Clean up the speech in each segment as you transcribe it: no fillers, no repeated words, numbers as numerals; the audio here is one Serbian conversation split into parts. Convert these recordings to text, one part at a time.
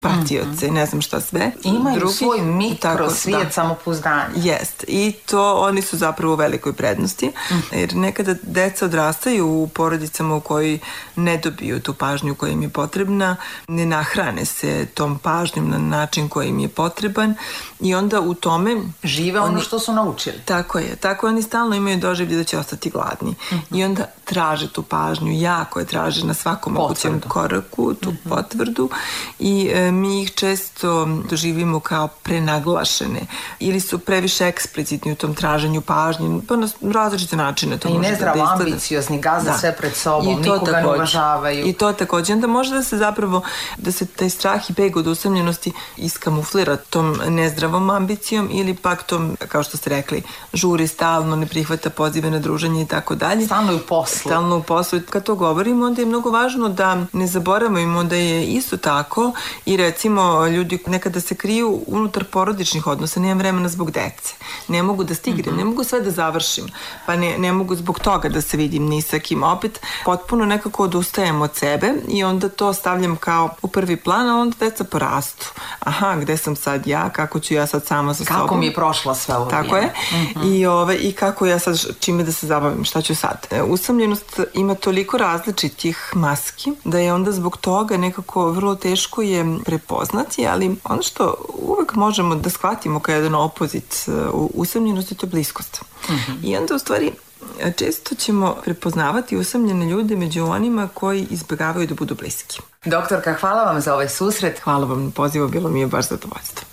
pratioce, ne znam šta sve. Imaju svoj mikrosvijet samopouzdanja. Jest. I to oni su zapravo u velikoj prednosti. Jer nekada deca odrastaju u porodicama u kojoj ne dobiju tu pažnju koja im je potrebna, ne nahrane se tom pažnjom na način koji im je potreban i onda u tome žive ono što su naučili. Tako je. Tako oni stalno imaju doživlje da će ostati gladni. I onda traže tu pažnju, jako je traže na svakom mogućem koraku, tu potvrdu i mi ih često doživimo kao prenaglašene ili su previše eksplicitni u tom traženju pažnje, pa na različite načine to može da izgleda. I nezdravo ambiciozni, gazda sve pred sobom, nikoga ne uvažavaju. I to takođe. Onda može da se zapravo, da se taj strah i beg od usamljenosti iskamuflira tom nezdravom ambicijom ili pak tom, kao što ste rekli, žuri stalno, ne prihvata pozive na druženje i tako dalje. Stalno u poslu. Stalno u poslu. Kad to govorimo, onda je mnogo važno da ne zaboravimo da je isto tako i recimo ljudi nekada se kriju unutar porodičnih odnosa, nemam vremena zbog dece. Ne mogu da stignem, ne mogu sve da završim, pa ne mogu zbog toga da se vidim ni sa kim. Opet potpuno nekako odustajem od sebe i onda to stavljam kao u prvi plan, a onda deca porastu. Aha, gde sam sad ja, kako ću ja sad sama sa sobom. Kako mi je prošla sve ovo vrijeme. Tako je. I kako ja sad čime da se zabavim, šta ću sad. Usamljenost ima toliko različitih maski da je onda zbog toga nekako vrlo teško je prepoznati, ali ono što uvek možemo da shvatimo kao jedan opozit usamljenosti, to je bliskost. I onda u stvari često ćemo prepoznavati usamljene ljude među onima koji izbjegavaju da budu bliski. Doktorka, hvala vam za ovaj susret. Hvala vam na pozivu, bilo mi je baš zadovoljstvo.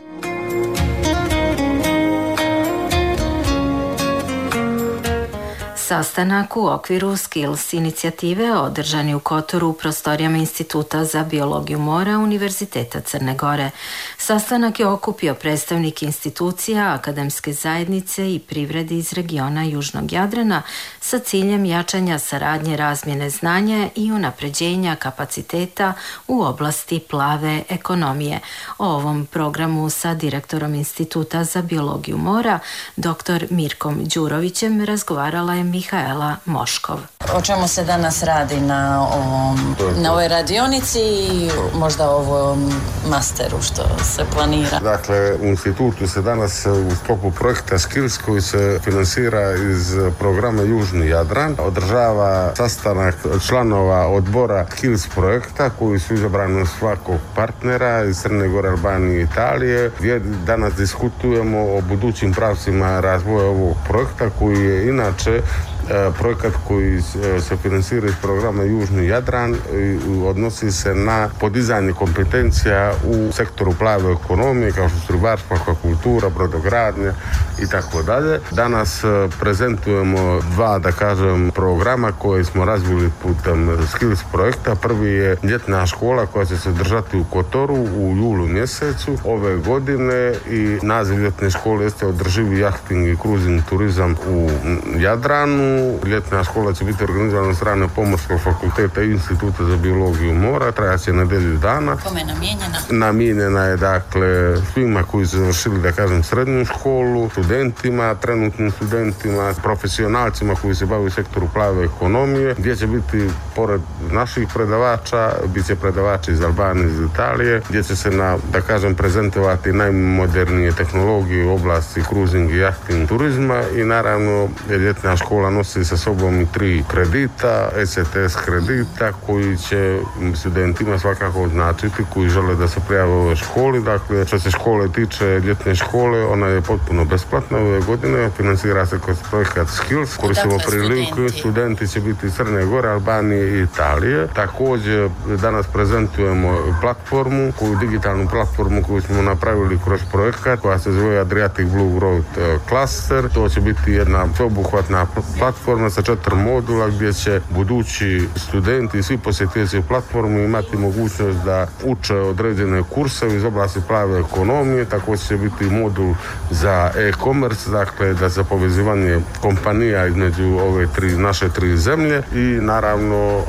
Sastanak u okviru Skills inicijative održan je u Kotoru u prostorijama Instituta za biologiju mora Univerziteta Crne Gore. Sastanak je okupio predstavnike institucija, akademske zajednice i privrede iz regiona Južnog Jadrana sa ciljem jačanja saradnje, razmjene znanja i unapređenja kapaciteta u oblasti plave ekonomije. O ovom programu sa direktorom Instituta za biologiju mora, dr. Mirkom Đurovićem, razgovarala je Mihaela Moškov. O čemu se danas radi na ovoj radionici i možda ovom masteru što se planira? Dakle, u institutu se danas u sklopu projekta Skills koji se finansira iz programa Južni Jadran održava sastanak članova odbora Skills projekta koji su izabrani od svakog partnera iz Crne Gore, Albanije i Italije, gdje danas diskutujemo o budućim pravcima razvoja ovog projekta koji je inače projekat koji se finansira iz programa Južni Jadran i odnosi se na podizanje kompetencija u sektoru plave ekonomije kao što su ribarstvo, akvakultura, brodogradnja i tako dalje. Danas prezentujemo dva, da kažem, programa koje smo razvili putem Skills projekta. Prvi je ljetna škola koja će se držati u Kotoru u julu mjesecu ove godine i naziv ljetne škole jeste održivi jahting i kruzing turizam u Jadranu. Ljetna škola će biti organizirana od strane Pomorskog fakulteta i Instituta za biologiju mora, trajaće nedelju dana. Kome je namijenjena? Namijenjena je, dakle, svima koji su završili, da kažem, srednju školu, studentima, trenutnim studentima, profesionalcima koji se bave u sektoru plave ekonomije, gdje će biti, pored naših predavača, bit će predavači iz Albanije, iz Italije, gdje će se, da kažem, prezentovati najmodernije tehnologije u oblasti cruising i jahting turizma i naravno ljetna škola nosi sa sobom i 3 kredita, ECTS kredita koji će studentima svakako označiti koji žele da se prijave u ovoj školi. Dakle, što se škole tiče, ljetne škole, ona je potpuno besplatna ove godine, finansira se kroz projekat Skills, koristimo priliku, studenti će biti iz Crne Gore, Albanije i Italije. Također danas prezentujemo platformu, digitalnu platformu koju smo napravili kroz projekat koja se zove Adriatic Blue Growth Cluster. To će biti jedna sveobuhvatna platforma sa 4 modula gdje će budući studenti i svi posjetitelji platformu imati mogućnost da uče određene kurseve iz oblasti plave ekonomije. Također će biti modul za e-commerce, dakle da za povezivanje kompanija između ove naše 3 zemlje i naravno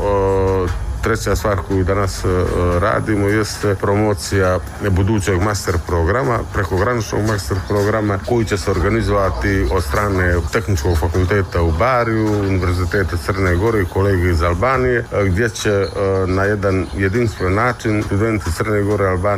treća stvar koju danas radimo jeste promocija budućeg master programa, prekograničnog master programa koji će se organizovati od strane Tehničkog fakulteta u Bariju, Univerziteta Crne Gore i kolege iz Albanije, gdje će na jedan jedinstven način studenti Crne Gore, Albanije